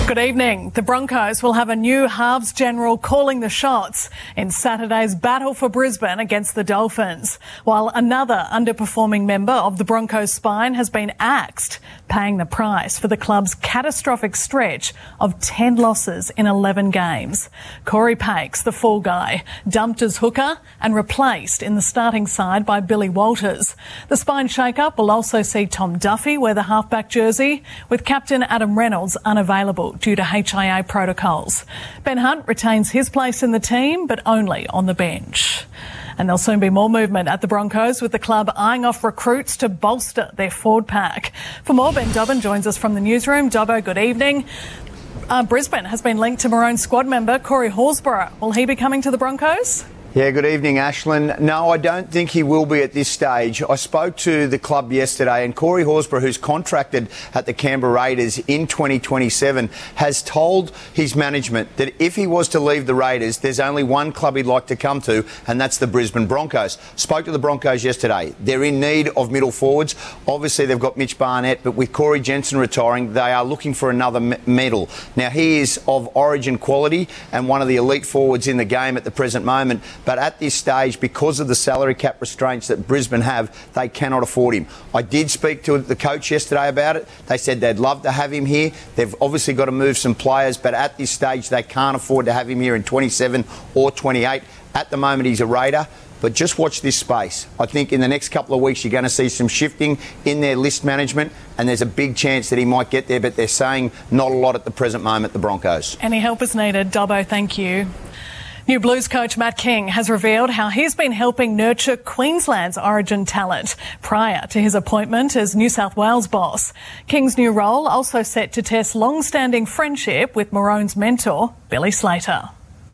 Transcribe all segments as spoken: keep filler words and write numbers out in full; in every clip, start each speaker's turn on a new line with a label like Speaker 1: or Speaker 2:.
Speaker 1: Good evening. The Broncos will have a new halves general calling the shots in Saturday's battle for Brisbane against the Dolphins, while another underperforming member of the Broncos spine has been axed, paying the price for the club's catastrophic stretch of ten losses in eleven games. Corey Pakes, the fall guy, dumped as hooker and replaced in the starting side by Billy Walters. The spine shake-up will also see Tom Duffy wear the halfback jersey, with captain Adam Reynolds unavailable due to H I A protocols. Ben Hunt retains his place in the team, but only on the bench. And there'll soon be more movement at the Broncos, with the club eyeing off recruits to bolster their forward pack. For more, Ben Dobbin joins us from the newsroom. Dobbo, good evening. Uh, Brisbane has been linked to Maroon squad member Corey Horsburgh. Will he be coming to the Broncos?
Speaker 2: Yeah, good evening, Ashlyn. No, I don't think he will be at this stage. I spoke to the club yesterday, and Corey Horsburgh, who's contracted at the Canberra Raiders in twenty twenty-seven, has told his management that if he was to leave the Raiders, there's only one club he'd like to come to, and that's the Brisbane Broncos. Spoke to the Broncos yesterday. They're in need of middle forwards. Obviously, they've got Mitch Barnett, but with Corey Jensen retiring, they are looking for another me- medal. Now, he is of origin quality and one of the elite forwards in the game at the present moment. But at this stage, because of the salary cap restraints that Brisbane have, they cannot afford him. I did speak to the coach yesterday about it. They said they'd love to have him here. They've obviously got to move some players, but at this stage, they can't afford to have him here in twenty-seven or twenty-eight. At the moment, he's a Raider. But just watch this space. I think in the next couple of weeks, you're going to see some shifting in their list management, and there's a big chance that he might get there, but they're saying not a lot at the present moment, the Broncos.
Speaker 1: Any help is needed. Dobbo, thank you. New Blues coach Matt King has revealed how he's been helping nurture Queensland's origin talent prior to his appointment as New South Wales boss. King's new role also set to test long-standing friendship with Maroon's mentor, Billy Slater.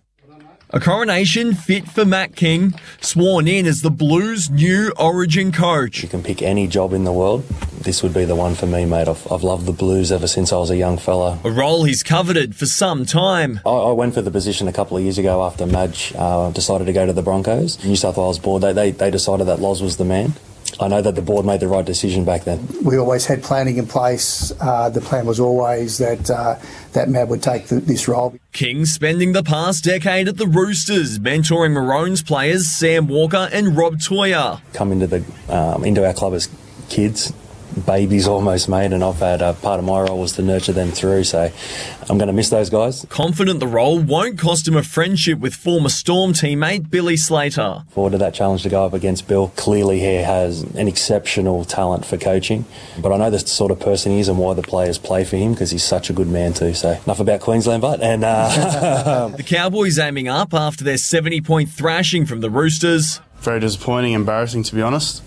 Speaker 3: A coronation fit for Matt King, sworn in as the Blues' new origin coach.
Speaker 4: You can pick any job in the world. This would be the one for me, mate. I've, I've loved the Blues ever since I was a young fella.
Speaker 3: A role he's coveted for some time.
Speaker 4: I, I went for the position a couple of years ago after Madge uh, decided to go to the Broncos. New South Wales board, they, they, they decided that Loz was the man. I know that the board made the right decision back then.
Speaker 5: We always had planning in place. Uh, the plan was always that uh, that Matt would take the, this role.
Speaker 3: King spending the past decade at the Roosters, mentoring Maroons players Sam Walker and Rob Toya.
Speaker 4: Come into the um, into our club as kids, babies almost, mate, and I've had uh, part of my role was to nurture them through, so I'm going to miss those guys.
Speaker 3: Confident the role won't cost him a friendship with former Storm teammate Billy Slater.
Speaker 4: Forward to that challenge to go up against Bill. Clearly he has an exceptional talent for coaching, but I know the sort of person he is and why the players play for him, because he's such a good man too. So enough about Queensland, but and uh,
Speaker 3: the Cowboys aiming up after their seventy-point thrashing from the Roosters.
Speaker 6: Very disappointing, embarrassing to be honest.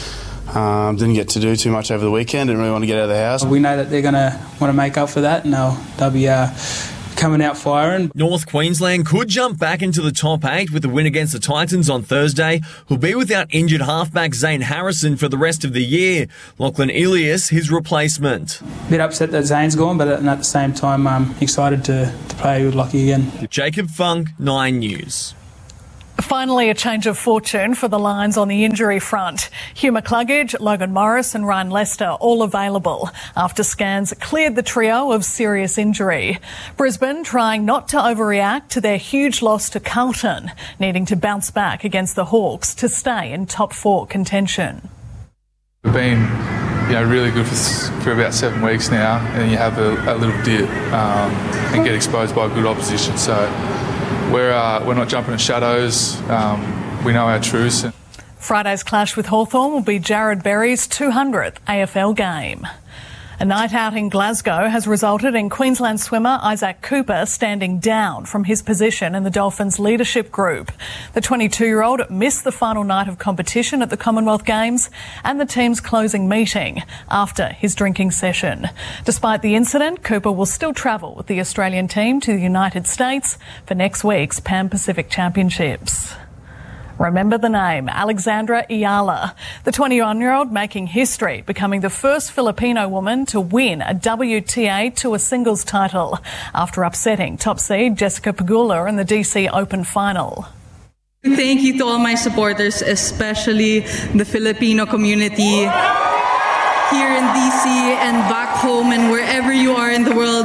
Speaker 6: Um, didn't get to do too much over the weekend. Didn't really want to get out of the house.
Speaker 7: We know that they're going to want to make up for that, and they'll, they'll be uh, coming out firing.
Speaker 3: North Queensland could jump back into the top eight with the win against the Titans on Thursday, who'll be without injured halfback Zane Harrison for the rest of the year. Lachlan Ilias, his replacement.
Speaker 7: Bit upset that Zane's gone, but at the same time, I'm excited to, to play with Lockie again.
Speaker 3: Jacob Funk, Nine News.
Speaker 1: Finally, a change of fortune for the Lions on the injury front. Hugh McCluggage, Logan Morris and Ryan Lester all available after scans cleared the trio of serious injury. Brisbane trying not to overreact to their huge loss to Carlton, needing to bounce back against the Hawks to stay in top four contention.
Speaker 8: We've been you know, really good for, for about seven weeks now, and you have a, a little dip um, and get exposed by good opposition. So We're uh, we're not jumping at shadows. Um, we know our truths.
Speaker 1: Friday's clash with Hawthorn will be Jared Berry's two hundredth A F L game. A night out in Glasgow has resulted in Queensland swimmer Isaac Cooper standing down from his position in the Dolphins leadership group. The twenty-two-year-old missed the final night of competition at the Commonwealth Games and the team's closing meeting after his drinking session. Despite the incident, Cooper will still travel with the Australian team to the United States for next week's Pan Pacific Championships. Remember the name, Alexandra Ayala, the twenty-one-year-old making history, becoming the first Filipino woman to win a W T A Tour singles title after upsetting top seed Jessica Pegula in the D C Open final.
Speaker 9: Thank you to all my supporters, especially the Filipino community here in D C and back home and wherever you are in the world.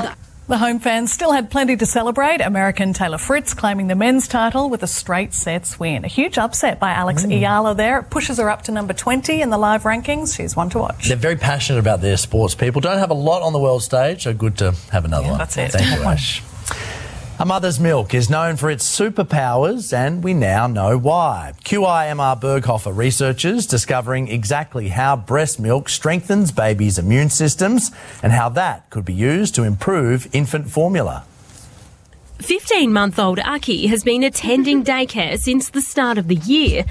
Speaker 1: The home fans still had plenty to celebrate. American Taylor Fritz claiming the men's title with a straight sets win. A huge upset by Alex mm. Ayala there. It pushes her up to number twenty in the live rankings. She's one to watch.
Speaker 10: They're very passionate about their sports. People don't have a lot on the world stage, so good to have another
Speaker 1: yeah,
Speaker 10: one.
Speaker 1: That's it.
Speaker 10: Thank you, Ash. A mother's milk is known for its superpowers, and we now know why. Q I M R Berghofer researchers discovering exactly how breast milk strengthens babies' immune systems and how that could be used to improve infant formula.
Speaker 11: fifteen-month-old Aki has been attending daycare since the start of the year.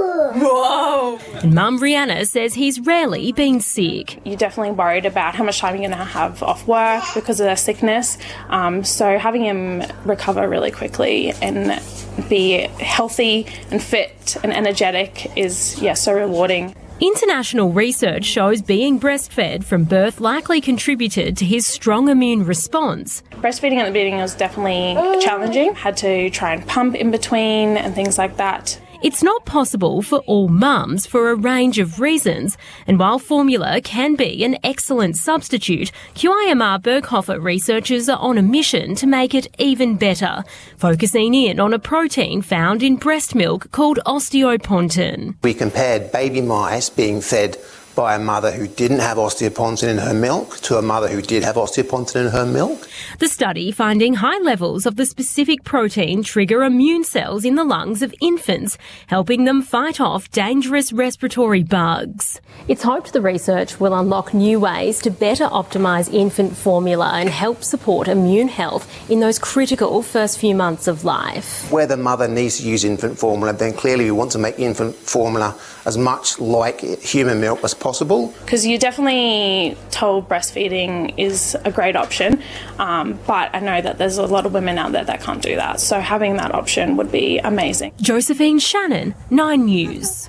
Speaker 11: Whoa! And Mum Rihanna says he's rarely been sick.
Speaker 12: You're definitely worried about how much time you're going to have off work because of their sickness. Um, so having him recover really quickly and be healthy and fit and energetic is, yeah, so rewarding.
Speaker 11: International research shows being breastfed from birth likely contributed to his strong immune response.
Speaker 12: Breastfeeding at the beginning was definitely challenging. Had to try and pump in between and things like that.
Speaker 11: It's not possible for all mums for a range of reasons, and while formula can be an excellent substitute, Q I M R Berghofer researchers are on a mission to make it even better, focusing in on a protein found in breast milk called osteopontin.
Speaker 13: We compared baby mice being fed by a mother who didn't have osteopontin in her milk to a mother who did have osteopontin in her milk.
Speaker 11: The study finding high levels of the specific protein trigger immune cells in the lungs of infants, helping them fight off dangerous respiratory bugs. It's hoped the research will unlock new ways to better optimise infant formula and help support immune health in those critical first few months of life.
Speaker 13: Where the mother needs to use infant formula, then clearly we want to make infant formula as much like human milk as possible.
Speaker 12: Because you're definitely told breastfeeding is a great option, um, but I know that there's a lot of women out there that can't do that, so having that option would be amazing.
Speaker 11: Josephine Shannon, Nine News.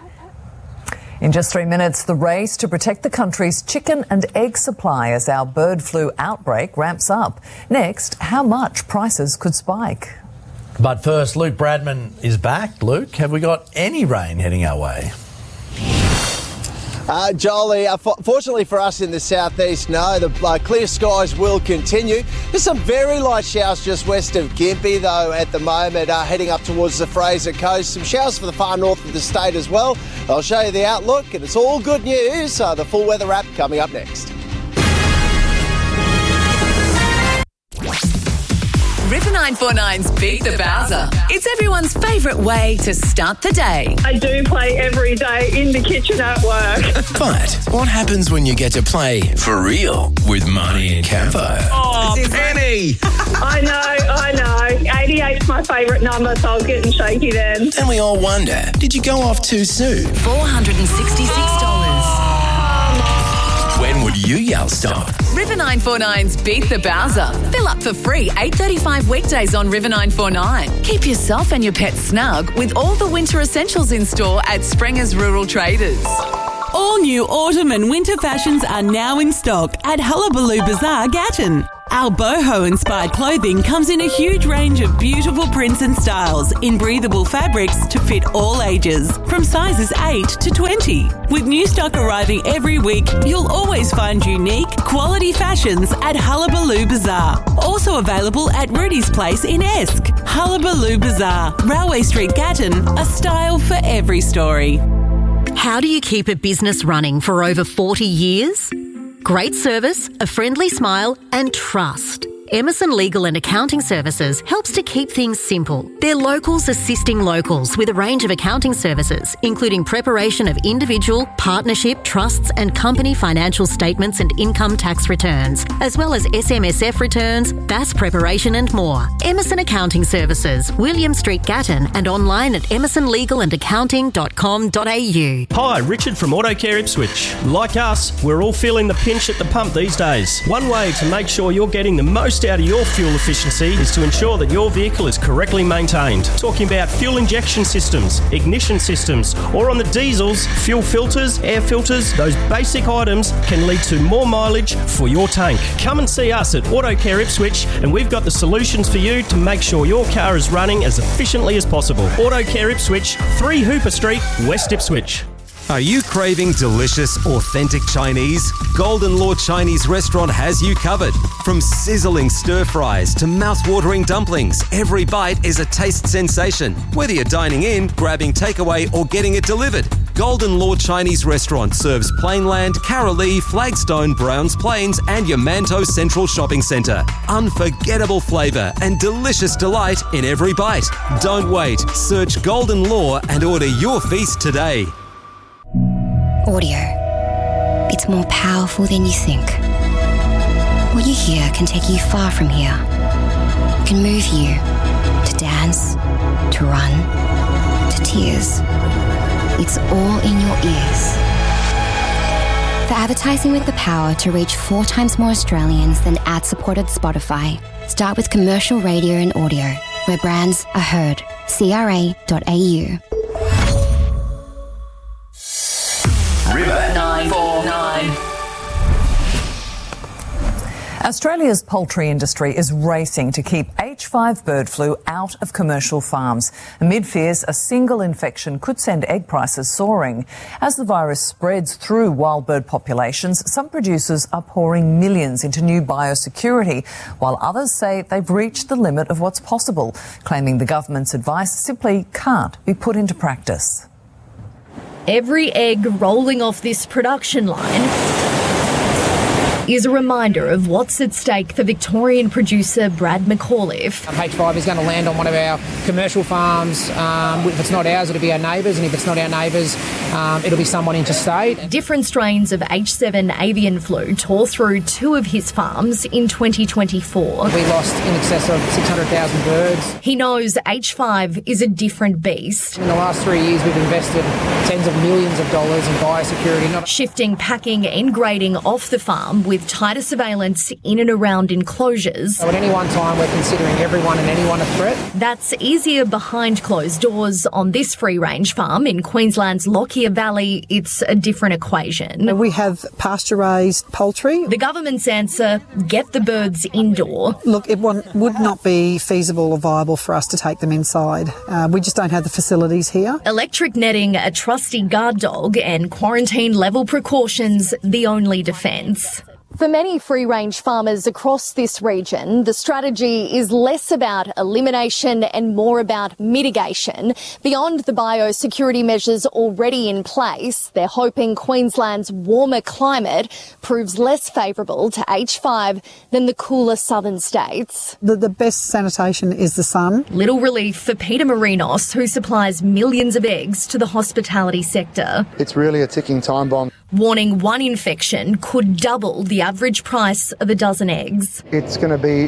Speaker 14: In just three minutes, the race to protect the country's chicken and egg supply as our bird flu outbreak ramps up. Next, how much prices could spike.
Speaker 10: But first, Luke Bradman is back. Luke, have we got any rain heading our way?
Speaker 15: Uh, Jolie, uh, for, fortunately for us in the southeast, no, the uh, clear skies will continue. There's some very light showers just west of Gympie, though, at the moment, uh, heading up towards the Fraser Coast. Some showers for the far north of the state as well. I'll show you the outlook, and it's all good news. Uh, the full weather app coming up next.
Speaker 16: River nine forty-nine's Beat the Bowser. It's everyone's favourite way to start the day.
Speaker 17: I do play every day in the kitchen at work.
Speaker 18: But what happens when you get to play for real with Marnie and Campo?
Speaker 17: Oh,
Speaker 18: Penny!
Speaker 17: I know, I know. eighty-eight's my favourite number, so I was getting shaky then.
Speaker 18: And we all wonder, did you go off too soon?
Speaker 16: four hundred sixty-six dollars.
Speaker 18: When would you yell stop?
Speaker 16: River nine forty-nine's Beat the Bowser. Fill up for free eight thirty-five weekdays on River nine forty-nine. Keep yourself and your pet snug with all the winter essentials in store at Sprenger's Rural Traders.
Speaker 19: All new autumn and winter fashions are now in stock at Hullabaloo Bazaar, Gatton. Our boho-inspired clothing comes in a huge range of beautiful prints and styles in breathable fabrics to fit all ages, from sizes eight to twenty. With new stock arriving every week, you'll always find unique, quality fashions at Hullabaloo Bazaar. Also available at Rudy's Place in Esk. Hullabaloo Bazaar, Railway Street, Gatton, a style for every story.
Speaker 20: How do you keep a business running for over forty years? Great service, a friendly smile, and trust. Emerson Legal and Accounting Services helps to keep things simple. They're locals assisting locals with a range of accounting services, including preparation of individual, partnership, trusts and company financial statements and income tax returns, as well as S M S F returns, B A S preparation and more. Emerson Accounting Services, William Street, Gatton, and online at emerson legal and accounting dot com dot a u.
Speaker 21: Hi, Richard from AutoCare Ipswich. Like us, we're all feeling the pinch at the pump these days. One way to make sure you're getting the most out of your fuel efficiency is to ensure that your vehicle is correctly maintained. Talking about fuel injection systems, ignition systems, or on the diesels, fuel filters, air filters, those basic items can lead to more mileage for your tank. Come and see us at AutoCare Ipswich and we've got the solutions for you to make sure your car is running as efficiently as possible. AutoCare Ipswich, three Hooper Street, West Ipswich.
Speaker 2: Are you craving delicious, authentic Chinese? Golden Law Chinese Restaurant has you covered. From sizzling stir fries to mouth-watering dumplings, every bite is a taste sensation. Whether you're dining in, grabbing takeaway or getting it delivered, Golden Law Chinese Restaurant serves Plainland, Carolee, Flagstone, Browns Plains and Yamanto Central Shopping Centre. Unforgettable flavour and delicious delight in every bite. Don't wait. Search Golden Law and order your feast today.
Speaker 22: Audio. It's more powerful than you think. What you hear can take you far from here. It can move you to dance, to run, to tears. It's all in your ears. For advertising with the power to reach four times more Australians than ad-supported Spotify, start with commercial radio and audio, where brands are heard. C R A dot A U.
Speaker 16: River nine four nine.
Speaker 14: Australia's poultry industry is racing to keep H five bird flu out of commercial farms, amid fears a single infection could send egg prices soaring. As the virus spreads through wild bird populations, some producers are pouring millions into new biosecurity, while others say they've reached the limit of what's possible, claiming the government's advice simply can't be put into practice.
Speaker 23: Every egg rolling off this production line is a reminder of what's at stake for Victorian producer Brad McAuliffe.
Speaker 24: Um, H five is going to land on one of our commercial farms. Um, if it's not ours, it'll be our neighbours, and if it's not our neighbours, um, it'll be someone interstate.
Speaker 23: Different strains of H seven avian flu tore through two of his farms in twenty twenty-four.
Speaker 24: We lost in excess of six hundred thousand birds.
Speaker 23: He knows H five is a different beast.
Speaker 24: In the last three years, we've invested tens of millions of dollars in biosecurity. Not
Speaker 23: Shifting packing and grading off the farm with tighter surveillance in and around enclosures.
Speaker 24: So at any one time, we're considering everyone and anyone a threat.
Speaker 23: That's easier behind closed doors. On this free-range farm in Queensland's Lockyer Valley, it's a different equation.
Speaker 25: We have pasture-raised poultry.
Speaker 23: The government's answer, get the birds indoor.
Speaker 25: Look, it would not be feasible or viable for us to take them inside. Uh, we just don't have the facilities here.
Speaker 23: Electric netting, a trusty guard dog and quarantine-level precautions, the only defence.
Speaker 26: For many free-range farmers across this region, the strategy is less about elimination and more about mitigation. Beyond the biosecurity measures already in place, they're hoping Queensland's warmer climate proves less favourable to H five than the cooler southern states.
Speaker 25: The, the best sanitation is the sun.
Speaker 23: Little relief for Peter Marinos, who supplies millions of eggs to the hospitality sector.
Speaker 27: It's really a ticking time bomb.
Speaker 23: Warning one infection could double the average price of a dozen eggs.
Speaker 27: It's going to be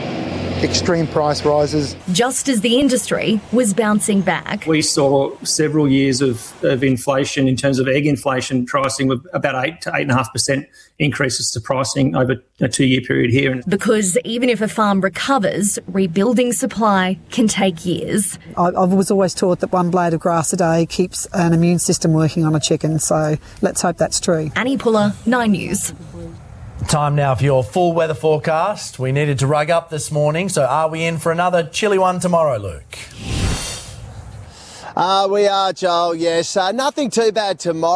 Speaker 27: extreme price rises.
Speaker 23: Just as the industry was bouncing back.
Speaker 28: We saw several years of, of inflation in terms of egg inflation pricing with about eight to eight and a half percent increases to pricing over a two-year period here.
Speaker 23: Because even if a farm recovers, rebuilding supply can take years.
Speaker 25: I, I was always taught that one blade of grass a day keeps an immune system working on a chicken, so let's hope that's true.
Speaker 23: Annie Puller, Nine News.
Speaker 10: Time now for your full weather forecast. We needed to rug up this morning, so are we in for another chilly one tomorrow, Luke?
Speaker 15: Uh, we are, Joel, yes. Uh, nothing too bad tomorrow.